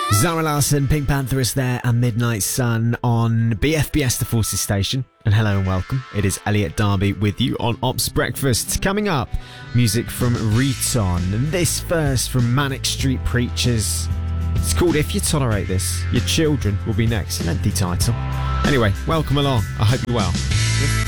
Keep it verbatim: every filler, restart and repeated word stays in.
Zara Larsson, Pink Panther is there, and Midnight Sun on B F B S The Forces Station. And hello and welcome. It is Elliot Darby with you on Ops Breakfast. Coming up, music from Riton, and this first from Manic Street Preachers. It's called If You Tolerate This, Your Children Will Be Next. Lengthy title. Anyway, welcome along. I hope you're well.